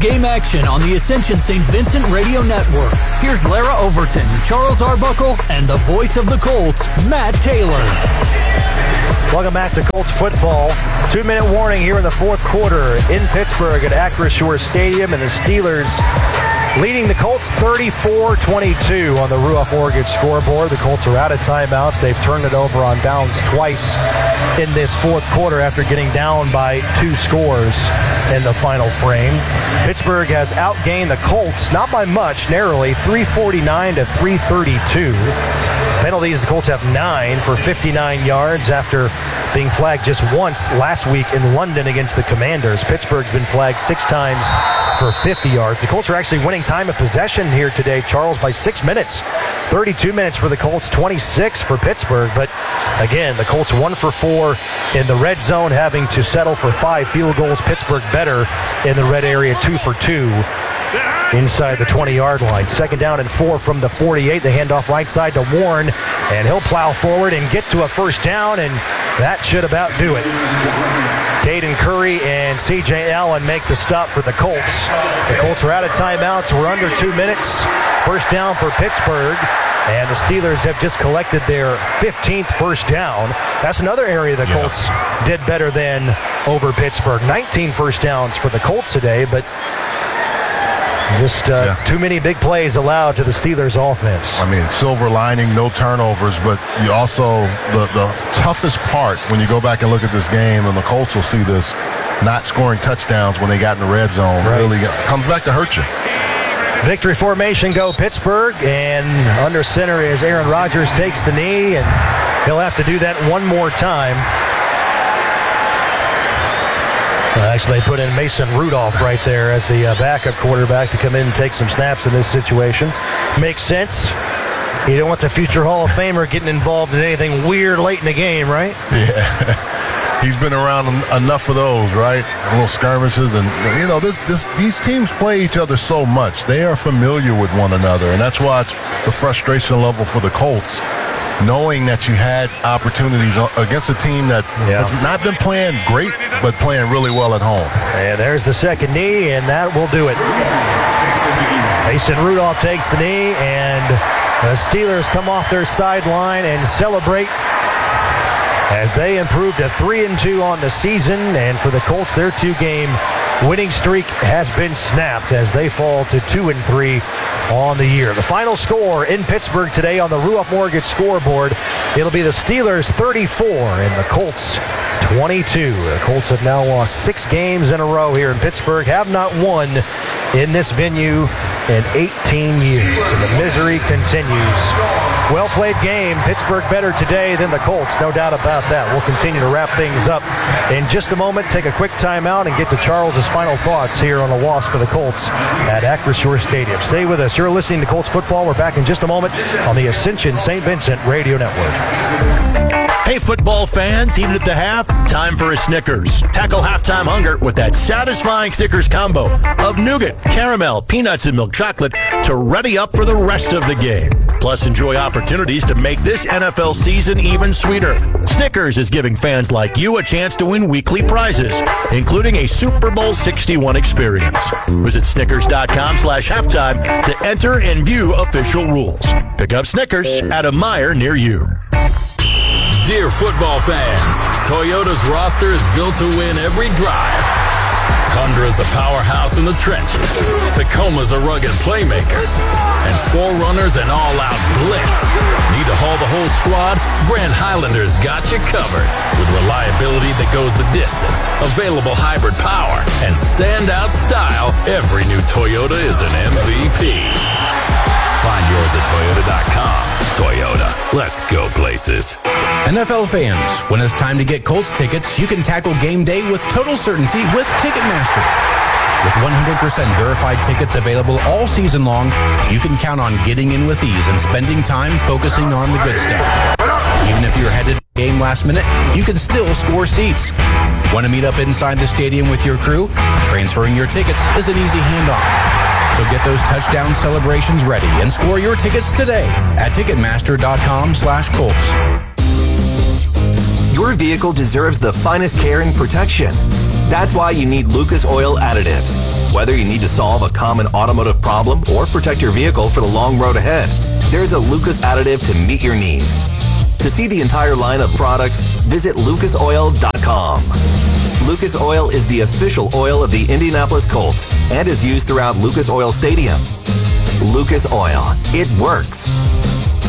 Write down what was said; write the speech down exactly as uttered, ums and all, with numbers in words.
post-game action on the Ascension Saint Vincent Radio Network. Here's Lara Overton, Charles Arbuckle, and the voice of the Colts, Matt Taylor. Welcome back to Colts football. Two-minute warning here in the fourth quarter in Pittsburgh at Acrisure Stadium, and the Steelers leading the Colts thirty-four twenty-two on the Ruoff Mortgage scoreboard. The Colts are out of timeouts. They've turned it over on downs twice in this fourth quarter after getting down by two scores in the final frame. Pittsburgh has outgained the Colts, not by much, narrowly, three forty-nine to three thirty-two. Penalties, the Colts have nine for fifty-nine yards after being flagged just once last week in London against the Commanders. Pittsburgh's been flagged six times for fifty yards. The Colts are actually winning time of possession here today, Charles, by six minutes. thirty-two minutes for the Colts, twenty-six for Pittsburgh. But again, the Colts one for four in the red zone, having to settle for five field goals. Pittsburgh better in the red area, two for two inside the twenty-yard line. Second down and four from the forty-eight. They hand off right side to Warren, and he'll plow forward and get to a first down, and that should about do it. Caden Curry and C J Allen make the stop for the Colts. The Colts are out of timeouts. We're under two minutes. First down for Pittsburgh. And the Steelers have just collected their fifteenth first down. That's another area the Colts yeah. did better than over Pittsburgh. nineteen first downs for the Colts today, but just uh, yeah. too many big plays allowed to the Steelers offense. I mean, silver lining, no turnovers, but you also, the, the toughest part when you go back and look at this game, and the Colts will see this, not scoring touchdowns when they got in the red zone right. really comes back to hurt you. Victory formation go Pittsburgh, and under center is Aaron Rodgers takes the knee, and he'll have to do that one more time. Uh, actually, they put in Mason Rudolph right there as the uh, backup quarterback to come in and take some snaps in this situation. Makes sense. You don't want the future Hall of Famer getting involved in anything weird late in the game, right? Yeah. He's been around enough of those, right? Little skirmishes, and you know, this, this, these teams play each other so much. They are familiar with one another, and that's why it's the frustration level for the Colts, knowing that you had opportunities against a team that yeah. has not been playing great, but playing really well at home. And there's the second knee, and that will do it. Mason Rudolph takes the knee, and the Steelers come off their sideline and celebrate as they improve to three and two on the season. And for the Colts, their two-game winning streak has been snapped as they fall to two and three on the year. The final score in Pittsburgh today on the Ruoff Mortgage scoreboard, it'll be the Steelers thirty-four and the Colts twenty-two. The Colts have now lost six games in a row here in Pittsburgh, have not won in this venue in eighteen years, and the misery continues. Well-played game. Pittsburgh better today than the Colts, no doubt about that. We'll continue to wrap things up in just a moment. Take a quick timeout and get to Charles's final thoughts here on the loss for the Colts at Acrisure Stadium. Stay with us. You're listening to Colts Football. We're back in just a moment on the Ascension Saint Vincent Radio Network. Hey, football fans, eat it at the half? Time for a Snickers. Tackle halftime hunger with that satisfying Snickers combo of nougat, caramel, peanuts, and milk chocolate to ready up for the rest of the game. Plus, enjoy opportunities to make this N F L season even sweeter. Snickers is giving fans like you a chance to win weekly prizes, including a Super Bowl sixty-one experience. Visit Snickers.com slash halftime to enter and view official rules. Pick up Snickers at a Meijer near you. Dear football fans, Toyota's roster is built to win every drive. Tundra's a powerhouse in the trenches. Tacoma's a rugged playmaker. And four runners an all-out blitz. Need to haul the whole squad? Grand Highlander's got you covered. With reliability that goes the distance, available hybrid power, and standout style, every new Toyota is an M V P. Find yours at Toyota dot com. Toyota, let's go places. N F L fans, when it's time to get Colts tickets, you can tackle game day with total certainty with Ticketmaster. With one hundred percent verified tickets available all season long, you can count on getting in with ease and spending time focusing on the good stuff. Even if you're headed to the game last minute, you can still score seats. Want to meet up inside the stadium with your crew? Transferring your tickets is an easy handoff. So get those touchdown celebrations ready and score your tickets today at Ticketmaster.com slash Colts. Your vehicle deserves the finest care and protection. That's why you need Lucas Oil Additives. Whether you need to solve a common automotive problem or protect your vehicle for the long road ahead, there's a Lucas additive to meet your needs. To see the entire line of products, visit lucas oil dot com. Lucas Oil is the official oil of the Indianapolis Colts and is used throughout Lucas Oil Stadium. Lucas Oil. It works.